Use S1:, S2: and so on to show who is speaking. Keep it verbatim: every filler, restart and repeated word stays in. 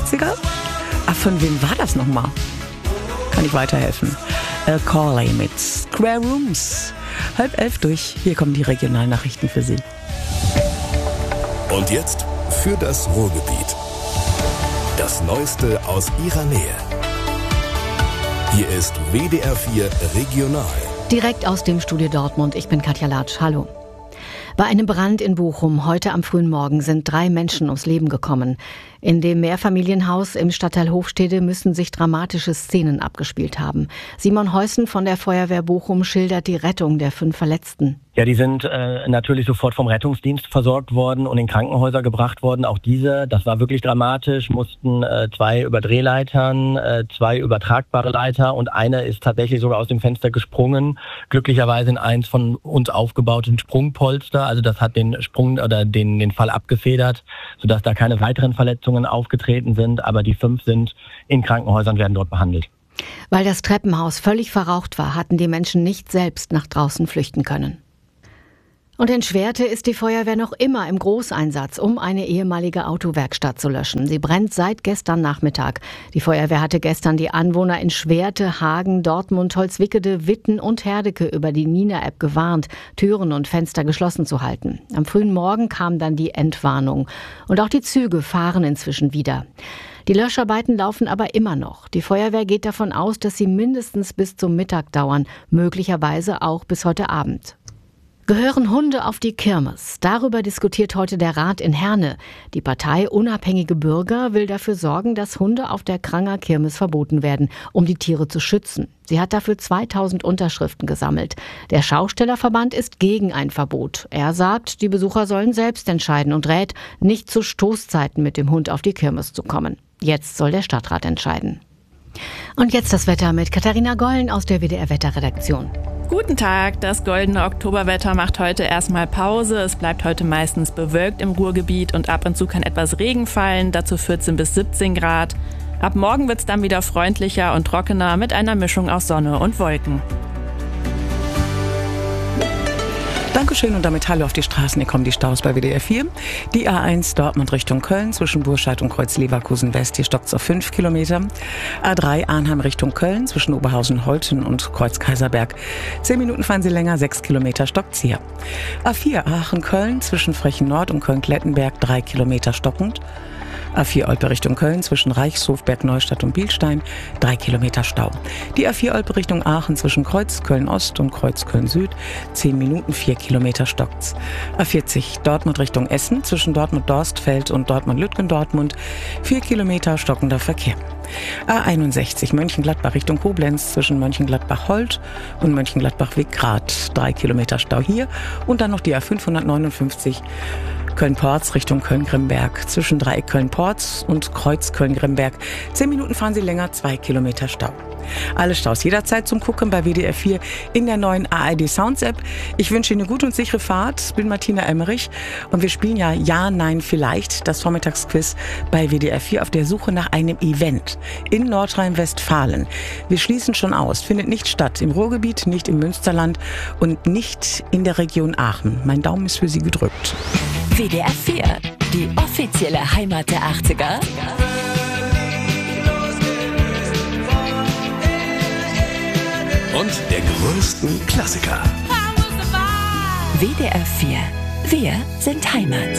S1: achtziger? Ach, von wem war das nochmal? Kann ich weiterhelfen? Äh, Corley mit Square Rooms. Halb elf durch. Hier kommen die Regionalnachrichten für Sie.
S2: Und jetzt für das Ruhrgebiet. Das Neueste aus Ihrer Nähe. Hier ist W D R vier Regional.
S3: Direkt aus dem Studio Dortmund. Ich bin Katja Latsch. Hallo. Bei einem Brand in Bochum heute am frühen Morgen sind drei Menschen ums Leben gekommen. In dem Mehrfamilienhaus im Stadtteil Hofstede müssen sich dramatische Szenen abgespielt haben. Simon Heusen von der Feuerwehr Bochum schildert die Rettung der fünf Verletzten.
S4: Ja, die sind äh, natürlich sofort vom Rettungsdienst versorgt worden und in Krankenhäuser gebracht worden. Auch diese, das war wirklich dramatisch, mussten äh, zwei über Drehleitern, äh, zwei übertragbare Leiter und eine ist tatsächlich sogar aus dem Fenster gesprungen. Glücklicherweise in eins von uns aufgebauten Sprungpolster. Also das hat den Sprung oder den, den Fall abgefedert, sodass da keine weiteren Verletzungen aufgetreten sind. Aber die fünf sind in Krankenhäusern, werden dort behandelt.
S3: Weil das Treppenhaus völlig verraucht war, hatten die Menschen nicht selbst nach draußen flüchten können. Und in Schwerte ist die Feuerwehr noch immer im Großeinsatz, um eine ehemalige Autowerkstatt zu löschen. Sie brennt seit gestern Nachmittag. Die Feuerwehr hatte gestern die Anwohner in Schwerte, Hagen, Dortmund, Holzwickede, Witten und Herdecke über die Nina-App gewarnt, Türen und Fenster geschlossen zu halten. Am frühen Morgen kam dann die Entwarnung. Und auch die Züge fahren inzwischen wieder. Die Löscharbeiten laufen aber immer noch. Die Feuerwehr geht davon aus, dass sie mindestens bis zum Mittag dauern, möglicherweise auch bis heute Abend. Gehören Hunde auf die Kirmes? Darüber diskutiert heute der Rat in Herne. Die Partei Unabhängige Bürger will dafür sorgen, dass Hunde auf der Kranger Kirmes verboten werden, um die Tiere zu schützen. Sie hat dafür zweitausend Unterschriften gesammelt. Der Schaustellerverband ist gegen ein Verbot. Er sagt, die Besucher sollen selbst entscheiden und rät, nicht zu Stoßzeiten mit dem Hund auf die Kirmes zu kommen. Jetzt soll der Stadtrat entscheiden. Und jetzt das Wetter mit Katharina Gollen aus der W D R-Wetterredaktion.
S5: Guten Tag, das goldene Oktoberwetter macht heute erstmal Pause. Es bleibt heute meistens bewölkt im Ruhrgebiet und ab und zu kann etwas Regen fallen, dazu vierzehn bis siebzehn Grad. Ab morgen wird es dann wieder freundlicher und trockener mit einer Mischung aus Sonne und Wolken.
S1: Dankeschön und damit hallo auf die Straßen. Hier kommen die Staus bei W D R vier. Die A eins Dortmund Richtung Köln zwischen Burscheid und Kreuz Leverkusen West. Hier stockt es auf fünf Kilometer. A drei Arnheim Richtung Köln zwischen Oberhausen-Holten und Kreuz Kaiserberg. Zehn Minuten fahren Sie länger, sechs Kilometer stockt es hier. A vier Aachen-Köln zwischen Frechen Nord und Köln-Klettenberg. Drei Kilometer stockend. A vier Olpe Richtung Köln zwischen Reichshof, Neustadt und Bielstein, drei Kilometer Stau. Die A vier Olpe Richtung Aachen zwischen Kreuz Köln-Ost und Kreuz Köln-Süd, zehn Minuten, vier Kilometer stockt's. A vierzig Dortmund Richtung Essen zwischen Dortmund-Dorstfeld und Dortmund-Lütgendortmund, vier Kilometer stockender Verkehr. A einundsechzig Mönchengladbach Richtung Koblenz zwischen Mönchengladbach-Holt und Mönchengladbach-Wickrath, drei Kilometer Stau hier und dann noch die A fünfhundertneunundfünfzig Köln-Porz Richtung Köln-Grimberg zwischen Dreieck Köln-Porz und Kreuz Köln-Grimberg. Zehn Minuten fahren Sie länger, zwei Kilometer Stau. Alle Staus jederzeit zum Gucken bei W D R vier in der neuen A R D Sounds App. Ich wünsche Ihnen eine gute und sichere Fahrt. Ich bin Martina Emmerich und wir spielen ja Ja, Nein, Vielleicht, das Vormittagsquiz bei W D R vier auf der Suche nach einem Event in Nordrhein-Westfalen. Wir schließen schon aus, findet nicht statt im Ruhrgebiet, nicht im Münsterland und nicht in der Region Aachen. Mein Daumen ist für Sie gedrückt.
S6: W D R vier, die offizielle Heimat der achtziger.
S2: Und der größten Klassiker.
S6: W D R vier, wir sind Heimat.